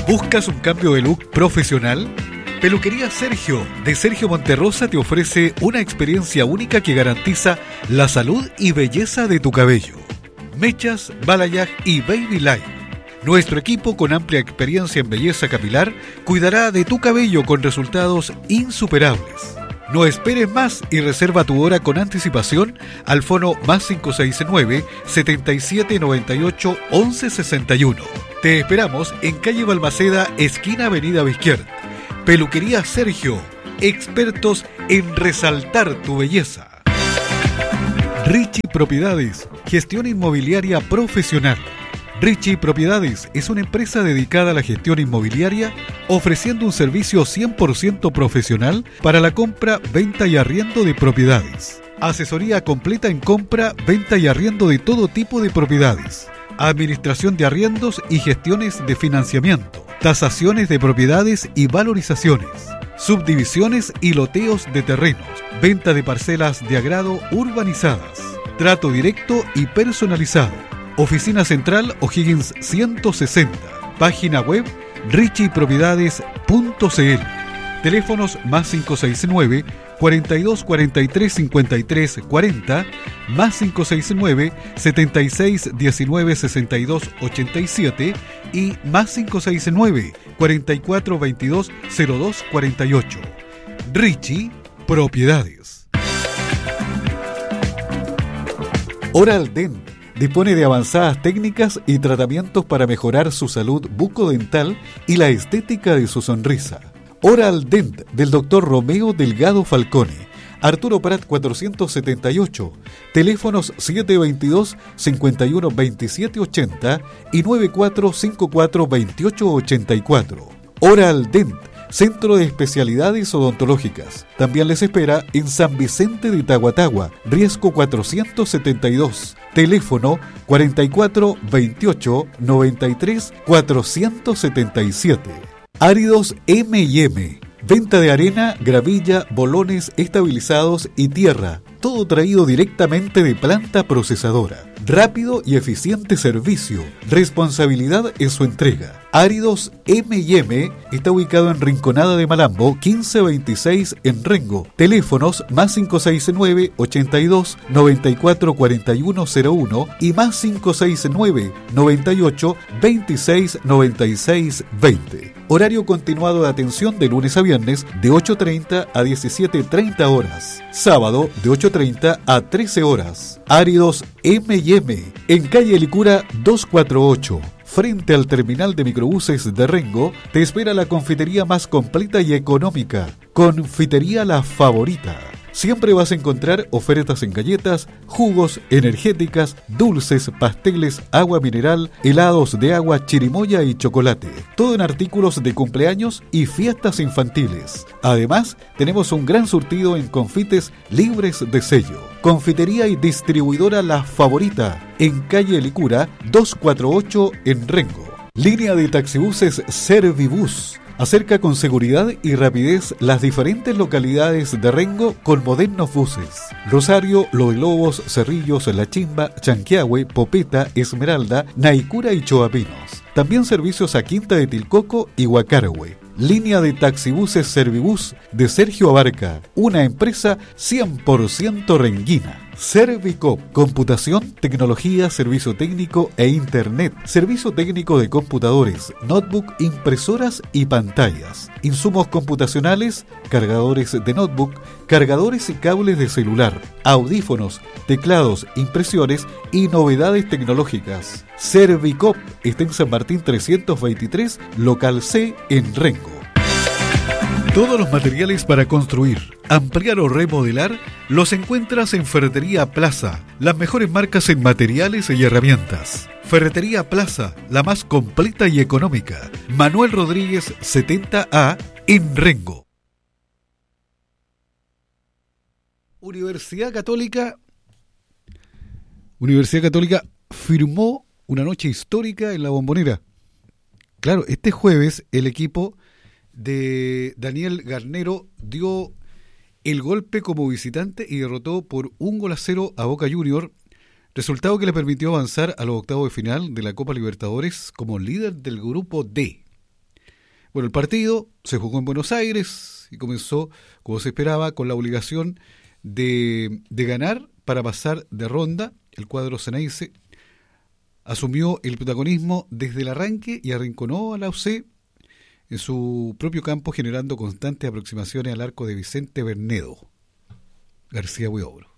¿Buscas un cambio de look profesional? Peluquería Sergio, de Sergio Monterrosa, te ofrece una experiencia única que garantiza la salud y belleza de tu cabello. Mechas, balayage y baby light. Nuestro equipo, con amplia experiencia en belleza capilar, cuidará de tu cabello con resultados insuperables. No esperes más y reserva tu hora con anticipación al fono +569 7798 1161. Te esperamos en calle Balmaceda, esquina Avenida Bizquiert. Peluquería Sergio, expertos en resaltar tu belleza. Richie Propiedades, gestión inmobiliaria profesional. Richie Propiedades es una empresa dedicada a la gestión inmobiliaria, ofreciendo un servicio 100% profesional para la compra, venta y arriendo de propiedades. Asesoría completa en compra, venta y arriendo de todo tipo de propiedades. Administración de arriendos y gestiones de financiamiento. Tasaciones de propiedades y valorizaciones. Subdivisiones y loteos de terrenos. Venta de parcelas de agrado urbanizadas. Trato directo y personalizado. Oficina Central O'Higgins 160. Página web richiepropiedades.cl. Teléfonos +569 42 43 53 40, +569 76 19 62 87 y +569 44 22 02 48. Richie Propiedades. Oral Dent dispone de avanzadas técnicas y tratamientos para mejorar su salud bucodental y la estética de su sonrisa. Oral Dent del Dr. Romeo Delgado Falcone, Arturo Prat 478, teléfonos 722-512780 y 94542884. Oral Dent, Centro de Especialidades Odontológicas. También les espera en San Vicente de Tahuatahua, Riesgo 472. Teléfono 44 28 93 477. Áridos M&M. Venta de arena, gravilla, bolones estabilizados y tierra. Todo traído directamente de planta procesadora. Rápido y eficiente servicio. Responsabilidad en su entrega. Áridos M&M está ubicado en Rinconada de Malambo, 1526 en Rengo. Teléfonos +569 82 94 4101 y +569 98 26 96 20. Horario continuado de atención de lunes a viernes de 8:30 a 17:30 horas. Sábado de 8:30 a 13 horas. Áridos M&M en calle Licura 248. Frente al terminal de microbuses de Rengo, te espera la confitería más completa y económica. Confitería La Favorita. Siempre vas a encontrar ofertas en galletas, jugos, energéticas, dulces, pasteles, agua mineral, helados de agua, chirimoya y chocolate. Todo en artículos de cumpleaños y fiestas infantiles. Además, tenemos un gran surtido en confites libres de sello. Confitería y distribuidora La Favorita, en calle Licura 248 en Rengo. Línea de taxibuses Servibus. Acerca con seguridad y rapidez las diferentes localidades de Rengo con modernos buses. Rosario, Loilobos, Cerrillos, La Chimba, Chanquiahue, Popeta, Esmeralda, Naicura y Choapinos. También servicios a Quinta de Tilcoco y Huacarahue. Línea de taxibuses Servibus de Sergio Abarca, una empresa 100% renguina. Servicop, computación, tecnología, servicio técnico e internet, servicio técnico de computadores, notebook, impresoras y pantallas, insumos computacionales, cargadores de notebook, cargadores y cables de celular, audífonos, teclados, impresiones y novedades tecnológicas. Servicop está en San Martín 323, local C en Rengo. Todos los materiales para construir, ampliar o remodelar los encuentras en Ferretería Plaza, las mejores marcas en materiales y herramientas. Ferretería Plaza, la más completa y económica. Manuel Rodríguez 70A en Rengo. Universidad Católica firmó una noche histórica en La Bombonera. Claro, este jueves el equipo de Daniel Garnero dio el golpe como visitante y derrotó por 1-0 a Boca Junior, resultado que le permitió avanzar a los octavos de final de la Copa Libertadores como líder del grupo D. Bueno, el partido se jugó en Buenos Aires y comenzó, como se esperaba, con la obligación de ganar para pasar de ronda. El cuadro Ceneice asumió el protagonismo desde el arranque y arrinconó a la UC en su propio campo, generando constantes aproximaciones al arco de Vicente Bernedo García Huidobro.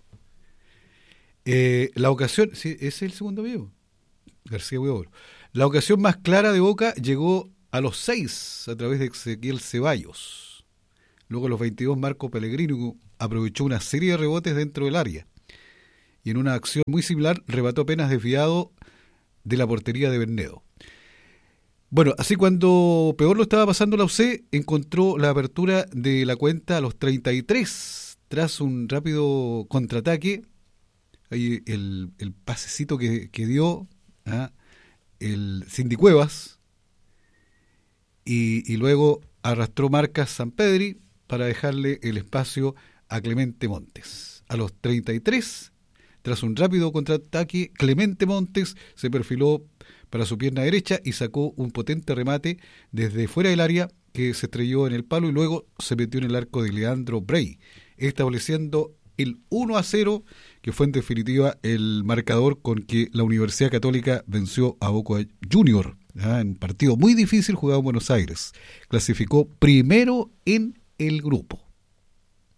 La ocasión, sí, ese es el segundo video, García Huidobro. La ocasión más clara de Boca llegó a los 6 a través de Ezequiel Ceballos. Luego a los 22 Marco Pellegrino aprovechó una serie de rebotes dentro del área y en una acción muy similar rebató apenas desviado de la portería de Bernedo. Bueno, así cuando peor lo estaba pasando la UC, encontró la apertura de la cuenta a los 33 tras un rápido contraataque. Ahí el pasecito que dio el Cindy Cuevas y luego arrastró marcas Sampedri para dejarle el espacio a Clemente Montes. A los 33, tras un rápido contraataque, Clemente Montes se perfiló para su pierna derecha y sacó un potente remate desde fuera del área que se estrelló en el palo y luego se metió en el arco de Leandro Brey, estableciendo el 1-0, que fue en definitiva el marcador con que la Universidad Católica venció a Boca Junior, en un partido muy difícil jugado en Buenos Aires. Clasificó primero en el grupo.